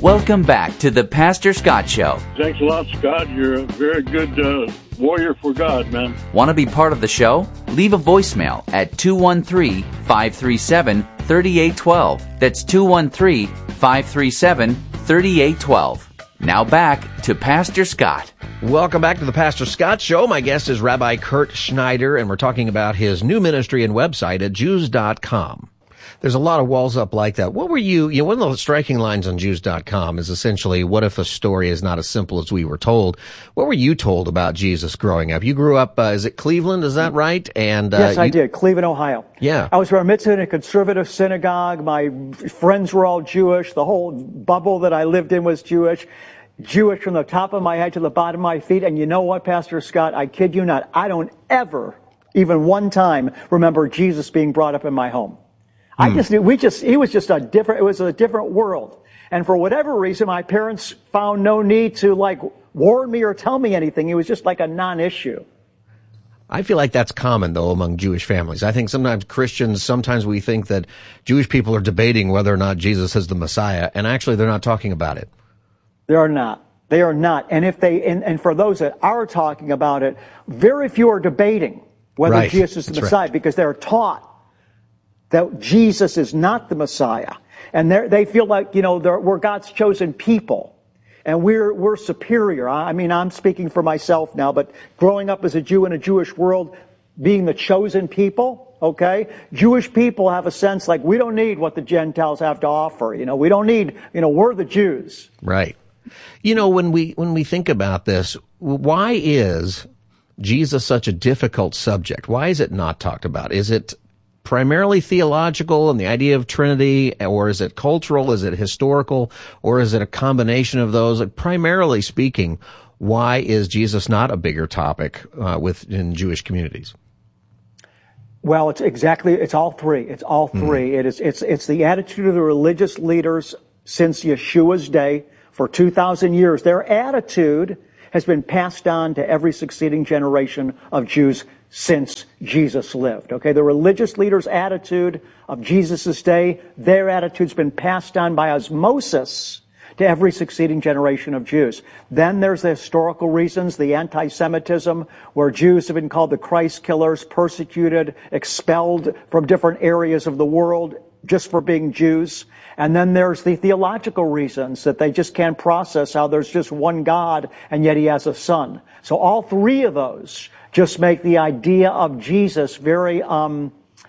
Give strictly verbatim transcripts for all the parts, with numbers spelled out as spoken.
Welcome back to the Pastor Scott Show. Thanks a lot, Scott. You're a very good uh, warrior for God, man. Want to be part of the show? Leave a voicemail at two one three, five three seven, three eight one two. That's two one three, five three seven, three eight one two. Now back to Pastor Scott. Welcome back to the Pastor Scott Show. My guest is Rabbi Kurt Schneider, and we're talking about his new ministry and website at Jews dot com. There's a lot of walls up like that. What were you, you know, one of the striking lines on Jews dot com is essentially, what if a story is not as simple as we were told? What were you told about Jesus growing up? You grew up, uh, is it Cleveland, is that right? And uh, Yes, I you, did. Cleveland, Ohio. Yeah. I was bar mitzvah in a conservative synagogue. My friends were all Jewish. The whole bubble that I lived in was Jewish. Jewish from the top of my head to the bottom of my feet. And you know what, Pastor Scott? I kid you not. I don't ever, even one time, remember Jesus being brought up in my home. I just knew, we just, he was just a different, it was a different world. And for whatever reason, my parents found no need to like warn me or tell me anything. It was just like a non-issue. I feel like that's common, though, among Jewish families. I think sometimes Christians, sometimes we think that Jewish people are debating whether or not Jesus is the Messiah, and actually they're not talking about it. They are not. They are not. And if they, and, and for those that are talking about it, very few are debating whether Right. Jesus is the That's Messiah right. because they're taught that Jesus is not the Messiah. And they feel like, you know, we're God's chosen people. And we're, we're superior. I mean, I'm speaking for myself now, but growing up as a Jew in a Jewish world, being the chosen people, okay? Jewish people have a sense like, we don't need what the Gentiles have to offer. You know, we don't need, you know, we're the Jews. Right. You know, when we, when we think about this, why is Jesus such a difficult subject? Why is it not talked about? Is it primarily theological and the idea of Trinity, or is it cultural, is it historical, or is it a combination of those? Like, primarily speaking, why is Jesus not a bigger topic uh, within Jewish communities? Well, it's exactly, it's all three. It's all three. Mm. It is, it's, it's the attitude of the religious leaders since Yeshua's day for two thousand years. Their attitude has been passed on to every succeeding generation of Jews since Jesus lived. Okay, the religious leaders' attitude of Jesus' day, their attitude's been passed on by osmosis to every succeeding generation of Jews. Then there's the historical reasons, the anti-Semitism, where Jews have been called the Christ killers, persecuted, expelled from different areas of the world just for being Jews. And then there's the theological reasons that they just can't process how there's just one God and yet he has a son. So all three of those just make the idea of Jesus very, um,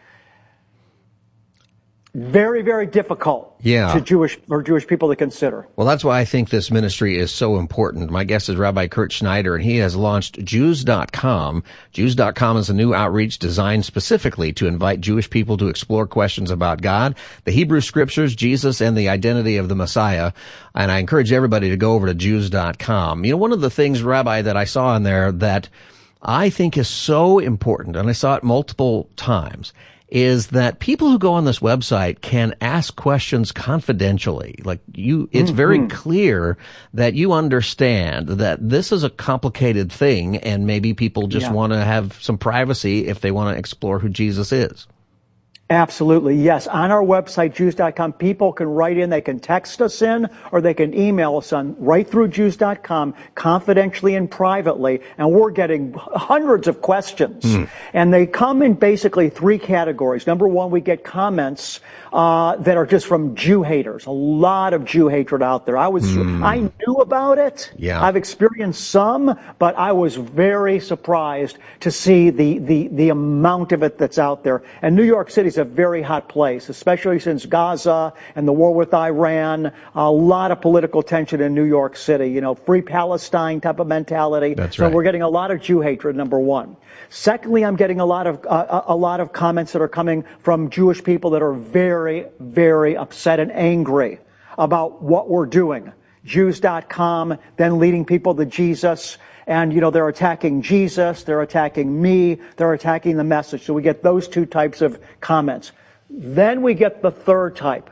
very, very difficult yeah. to Jewish, for Jewish people to consider. Well, that's why I think this ministry is so important. My guest is Rabbi Kurt Schneider, and he has launched Jews dot com. Jews dot com is a new outreach designed specifically to invite Jewish people to explore questions about God, the Hebrew Scriptures, Jesus, and the identity of the Messiah. And I encourage everybody to go over to Jews dot com. You know, one of the things, Rabbi, that I saw in there that I think is so important, and I saw it multiple times, is that people who go on this website can ask questions confidentially. Like you, it's mm-hmm. very clear that you understand that this is a complicated thing, and maybe people just yeah. want to have some privacy if they want to explore who Jesus is. Absolutely, yes. On our website, Jews dot com, people can write in, they can text us in, or they can email us on right through Jews dot com, confidentially and privately, and we're getting hundreds of questions. Mm. And they come in basically three categories. Number one, we get comments uh that are just from Jew haters. A lot of Jew hatred out there. I was, mm. I knew about it. Yeah. I've experienced some, but I was very surprised to see the, the, the amount of it that's out there. And New York City is a very hot place, especially since Gaza and the war with Iran. A lot of political tension in New York City, you know, free Palestine type of mentality. That's so right. we're getting a lot of Jew hatred, number one. Secondly, I'm getting a lot of, uh, a lot of comments that are coming from Jewish people that are very, very upset and angry about what we're doing. Jews dot com, then leading people to Jesus. And, you know, they're attacking Jesus, they're attacking me, they're attacking the message. So we get those two types of comments. Then we get the third type.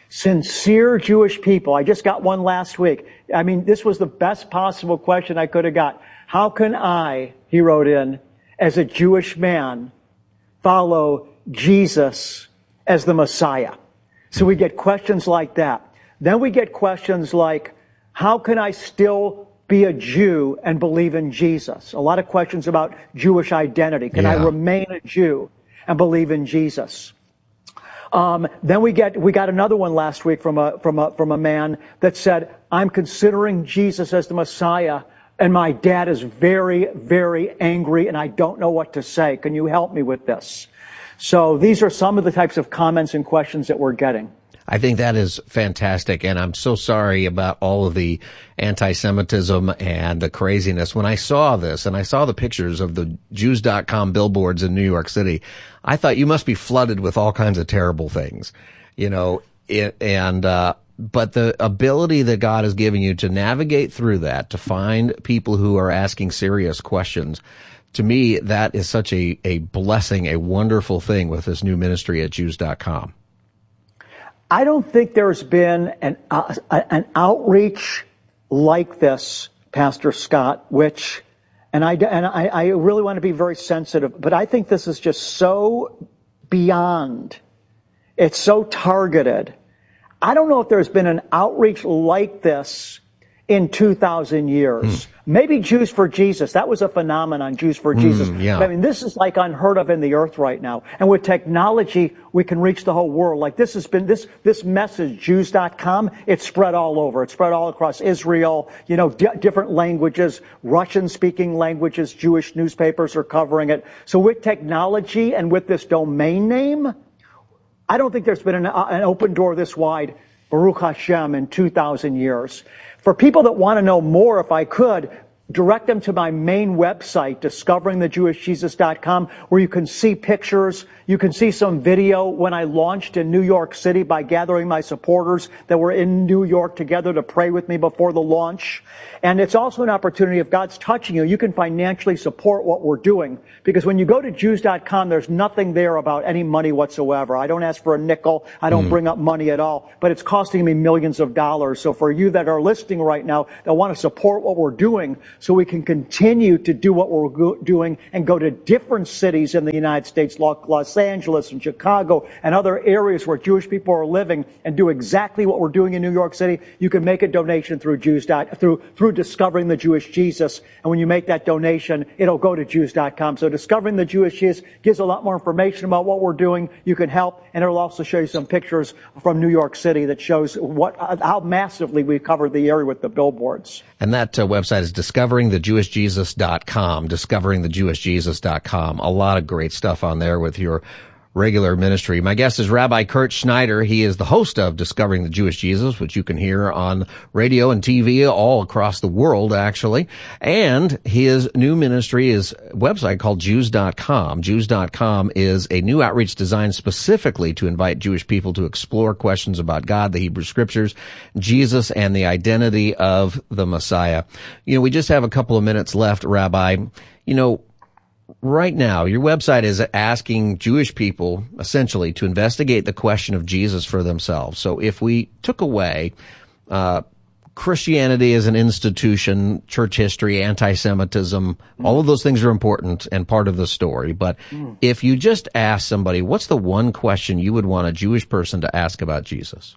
Sincere Jewish people. I just got one last week. I mean, this was the best possible question I could have got. How can I, he wrote in, as a Jewish man, follow Jesus as the Messiah? So we get questions like that. Then we get questions like, how can I still be a Jew and believe in Jesus? A lot of questions about Jewish identity. Can yeah. I remain a Jew and believe in Jesus? Um, then we get we got another one last week from a from a from a man that said, I'm considering Jesus as the Messiah, and my dad is very, very angry, and I don't know what to say. Can you help me with this? So these are some of the types of comments and questions that we're getting. I think that is fantastic, and I'm so sorry about all of the anti-Semitism and the craziness. When I saw this, and I saw the pictures of the Jews dot com billboards in New York City, I thought you must be flooded with all kinds of terrible things, you know, it, and, uh, but the ability that God has given you to navigate through that, to find people who are asking serious questions, to me, that is such a, a blessing, a wonderful thing with this new ministry at Jews dot com. I don't think there's been an uh, an outreach like this, Pastor Scott, which, and I and I, I really want to be very sensitive, but I think this is just so beyond. It's so targeted. I don't know if there's been an outreach like this in two thousand years. Mm. Maybe Jews for Jesus. That was a phenomenon, Jews for mm, Jesus. Yeah. I mean, this is like unheard of in the earth right now. And with technology, we can reach the whole world. Like this has been, this, this message, Jews dot com, it's spread all over. It's spread all across Israel, you know, di- different languages, Russian-speaking languages, Jewish newspapers are covering it. So with technology and with this domain name, I don't think there's been an, uh, an open door this wide, Baruch Hashem, in two thousand years. For people that want to know more, if I could, direct them to my main website, discovering the jewish jesus dot com, where you can see pictures. You can see some video when I launched in New York City by gathering my supporters that were in New York together to pray with me before the launch. And it's also an opportunity, if God's touching you, you can financially support what we're doing. Because when you go to Jews dot com, there's nothing there about any money whatsoever. I don't ask for a nickel. I don't mm. bring up money at all. But it's costing me millions of dollars. So for you that are listening right now, that want to support what we're doing so we can continue to do what we're go- doing and go to different cities in the United States, like Los Angeles and Chicago and other areas where Jewish people are living, and do exactly what we're doing in New York City, you can make a donation through Jews. through through Discovering the Jewish Jesus. And when you make that donation, it'll go to Jews dot com. So Discovering the Jewish Jesus gives a lot more information about what we're doing. You can help, and it'll also show you some pictures from New York City that shows what how massively we've covered the area with the billboards. And that uh, website is discovering the jewish jesus dot com, discovering the jewish jesus dot com. A lot of great stuff on there with your regular ministry. My guest is Rabbi Kurt Schneider. He is the host of Discovering the Jewish Jesus, which you can hear on radio and T V all across the world, actually. And his new ministry is a website called Jews dot com. Jews dot com is a new outreach designed specifically to invite Jewish people to explore questions about God, the Hebrew Scriptures, Jesus, and the identity of the Messiah. You know, we just have a couple of minutes left, Rabbi. You know, right now, your website is asking Jewish people, essentially, to investigate the question of Jesus for themselves. So if we took away uh Christianity as an institution, church history, anti-Semitism, mm. all of those things are important and part of the story. But mm. if you just ask somebody, what's the one question you would want a Jewish person to ask about Jesus?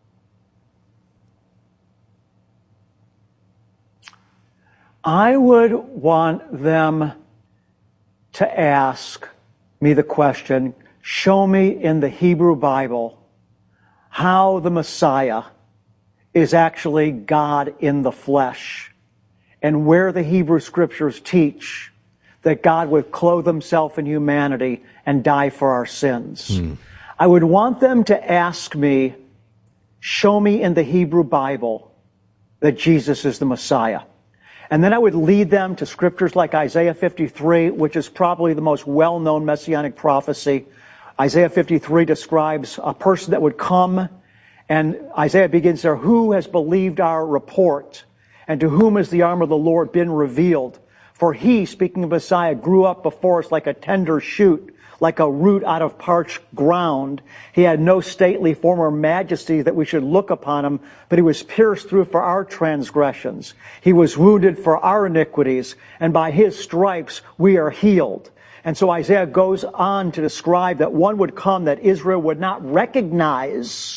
I would want them to ask me the question, show me in the Hebrew Bible how the Messiah is actually God in the flesh, and where the Hebrew Scriptures teach that God would clothe himself in humanity and die for our sins. Hmm. I would want them to ask me, show me in the Hebrew Bible that Jesus is the Messiah. And then I would lead them to scriptures like Isaiah fifty-three, which is probably the most well-known messianic prophecy. Isaiah fifty-three describes a person that would come, and Isaiah begins there, who has believed our report, and to whom has the arm of the Lord been revealed? For he, speaking of Messiah, grew up before us like a tender shoot, like a root out of parched ground. He had no stately form or majesty that we should look upon him, but he was pierced through for our transgressions. He was wounded for our iniquities, and by his stripes we are healed. And so Isaiah goes on to describe that one would come that Israel would not recognize,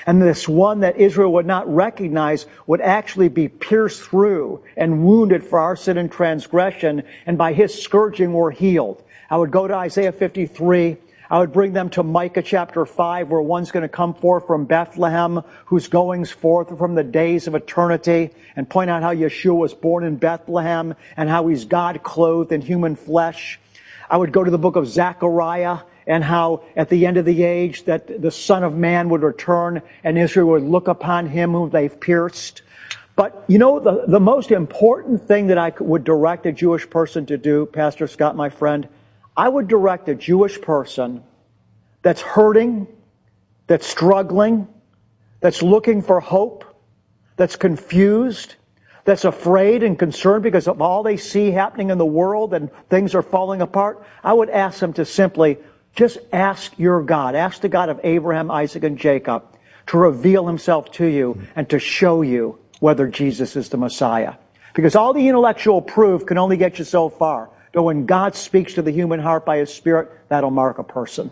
And this one that Israel would not recognize would actually be pierced through and wounded for our sin and transgression, and by his scourging we're healed. I would go to Isaiah fifty-three. I would bring them to Micah chapter five, where one's going to come forth from Bethlehem, whose goings forth from the days of eternity, and point out how Yeshua was born in Bethlehem and how he's God clothed in human flesh. I would go to the book of Zechariah, and how at the end of the age that the Son of Man would return and Israel would look upon him whom they've pierced. But, you know, the, the most important thing that I would direct a Jewish person to do, Pastor Scott, my friend, I would direct a Jewish person that's hurting, that's struggling, that's looking for hope, that's confused, that's afraid and concerned because of all they see happening in the world and things are falling apart. I would ask them to simply just ask your God, ask the God of Abraham, Isaac, and Jacob to reveal himself to you and to show you whether Jesus is the Messiah. Because all the intellectual proof can only get you so far. But when God speaks to the human heart by his Spirit, that'll mark a person.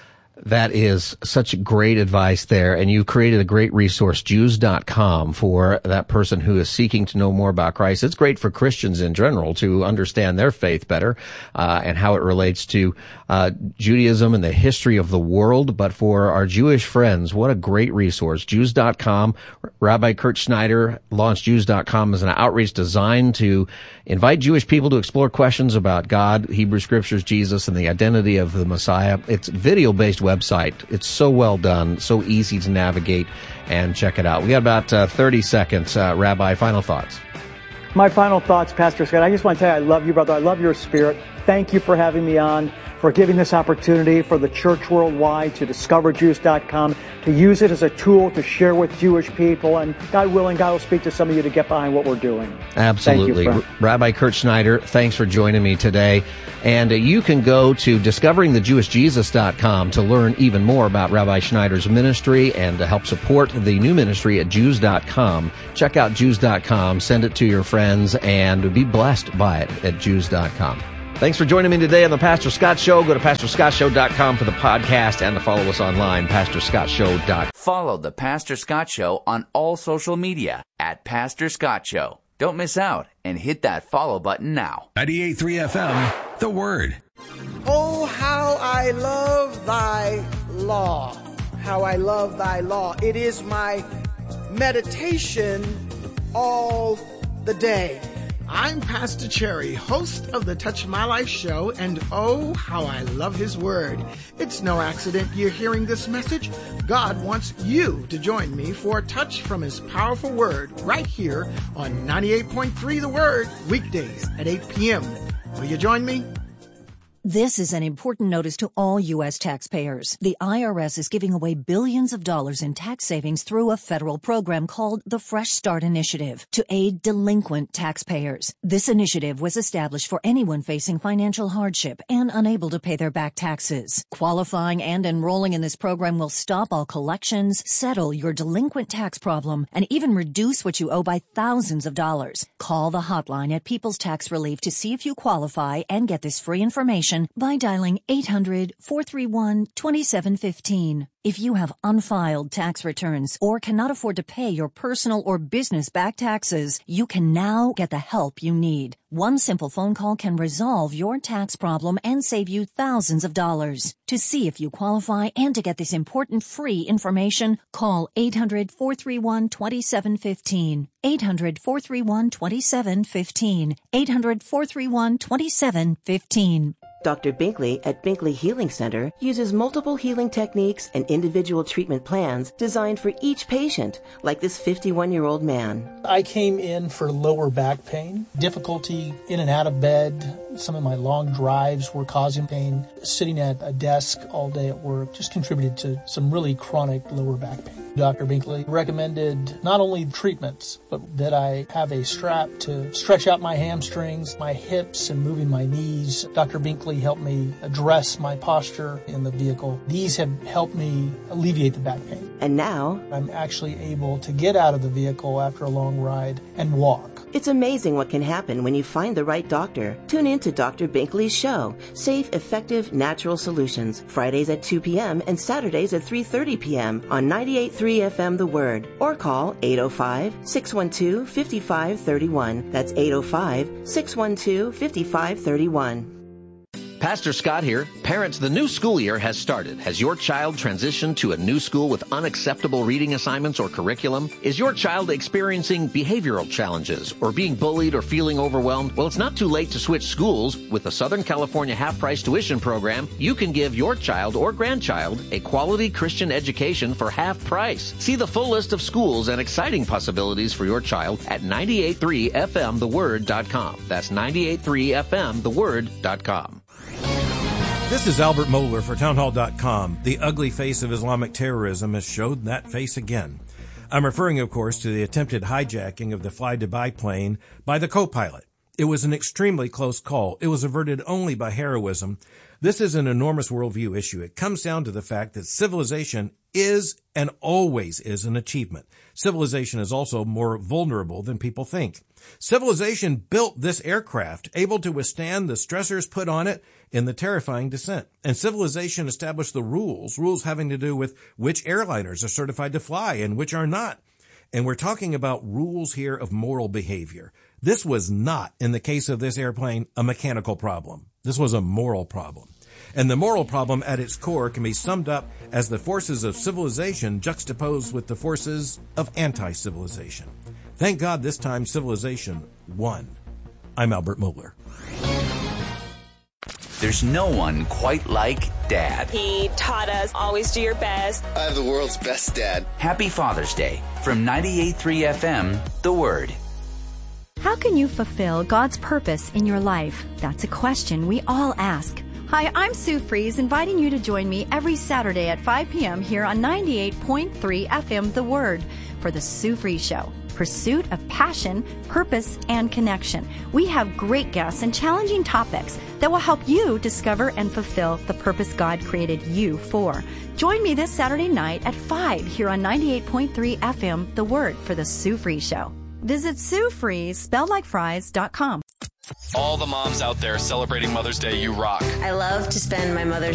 That is such great advice there, and you created a great resource, Jews dot com, for that person who is seeking to know more about Christ. It's great for Christians in general to understand their faith better uh, and how it relates to uh, Judaism and the history of the world. But for our Jewish friends, what a great resource, Jews dot com. Rabbi Kurt Schneider launched Jews dot com as an outreach designed to invite Jewish people to explore questions about God, Hebrew Scriptures, Jesus, and the identity of the Messiah. It's video-based website. It's so well done, so easy to navigate, and check it out. We got about uh, thirty seconds. Uh, Rabbi, final thoughts. My final thoughts, Pastor Scott. I just want to tell you, I love you, brother. I love your spirit. Thank you for having me on, for giving this opportunity for the church worldwide to discover Jews dot com, to use it as a tool to share with Jewish people. And God willing, God will speak to some of you to get behind what we're doing. Absolutely. Thank you, Rabbi Kurt Schneider, thanks for joining me today. And uh, you can go to discovering the jewish jesus dot com to learn even more about Rabbi Schneider's ministry and to help support the new ministry at Jews dot com. Check out Jews dot com, send it to your friends, and be blessed by it at Jews dot com. Thanks for joining me today on the Pastor Scott Show. Go to pastor scott show dot com for the podcast and to follow us online, pastor scott show dot com. Follow the Pastor Scott Show on all social media at Pastor Scott Show. Don't miss out and hit that follow button now. ninety-eight point three F M, The Word. Oh, how I love thy law. How I love thy law. It is my meditation all the day. I'm Pastor Cherry, host of the Touch My Life show, and oh, how I love his word. It's no accident you're hearing this message. God wants you to join me for a touch from his powerful word right here on ninety-eight point three The Word, weekdays at eight p.m. Will you join me? This is an important notice to all U S taxpayers. The I R S is giving away billions of dollars in tax savings through a federal program called the Fresh Start Initiative to aid delinquent taxpayers. This initiative was established for anyone facing financial hardship and unable to pay their back taxes. Qualifying and enrolling in this program will stop all collections, settle your delinquent tax problem, and even reduce what you owe by thousands of dollars. Call the hotline at People's Tax Relief to see if you qualify and get this free information by dialing eight hundred, four three one, two seven one five. If you have unfiled tax returns or cannot afford to pay your personal or business back taxes, you can now get the help you need. One simple phone call can resolve your tax problem and save you thousands of dollars. To see if you qualify and to get this important free information, call eight hundred, four three one, two seven one five. eight hundred, four three one, two seven one five. eight hundred, four three one, two seven one five. Doctor Binkley at Binkley Healing Center uses multiple healing techniques and individual treatment plans designed for each patient, like this fifty-one-year-old man. I came in for lower back pain, difficulty in and out of bed. Some of my long drives were causing pain. Sitting at a desk all day at work just contributed to some really chronic lower back pain. Doctor Binkley recommended not only treatments, but that I have a strap to stretch out my hamstrings, my hips, and moving my knees. Doctor Binkley helped me address my posture in the vehicle. These have helped me alleviate the back pain. And now I'm actually able to get out of the vehicle after a long ride and walk. It's amazing what can happen when you find the right doctor. Tune in to Doctor Binkley's show, Safe, Effective, Natural Solutions, Fridays at two p.m. and Saturdays at three thirty p.m. on ninety-eight point three F M The Word, or call eight oh five, six one two, five five three one. That's eight oh five, six one two, five five three one. Pastor Scott here. Parents, the new school year has started. Has your child transitioned to a new school with unacceptable reading assignments or curriculum? Is your child experiencing behavioral challenges or being bullied or feeling overwhelmed? Well, it's not too late to switch schools. With the Southern California half-price tuition program, you can give your child or grandchild a quality Christian education for half price. See the full list of schools and exciting possibilities for your child at ninety-eight point three F M the word dot com. That's ninety-eight point three F M the word dot com. This is Albert Mohler for townhall dot com. The ugly face of Islamic terrorism has showed that face again. I'm referring, of course, to the attempted hijacking of the Fly Dubai plane by the co-pilot. It was an extremely close call. It was averted only by heroism. This is an enormous worldview issue. It comes down to the fact that civilization is and always is an achievement. Civilization is also more vulnerable than people think. Civilization built this aircraft, able to withstand the stressors put on it in the terrifying descent. And civilization established the rules, rules having to do with which airliners are certified to fly and which are not. And we're talking about rules here of moral behavior. This was not, in the case of this airplane, a mechanical problem. This was a moral problem. And the moral problem at its core can be summed up as the forces of civilization juxtaposed with the forces of anti-civilization. Thank God this time civilization won. I'm Albert Mohler. There's no one quite like Dad. He taught us always do your best. I have the world's best dad. Happy Father's Day from ninety-eight point three F M, The Word. How can you fulfill God's purpose in your life? That's a question we all ask. Hi, I'm Sue Fries, inviting you to join me every Saturday at five p.m. here on ninety-eight point three F M The Word for the Sue Fries Show. Pursuit of passion, purpose, and connection. We have great guests and challenging topics that will help you discover and fulfill the purpose God created you for. Join me this Saturday night at five here on ninety-eight point three F M The Word for the Sue Fries Show. Visit Sue Fries, spelled like fries, dot com. All the moms out there celebrating Mother's Day, you rock. I love to spend my Mother's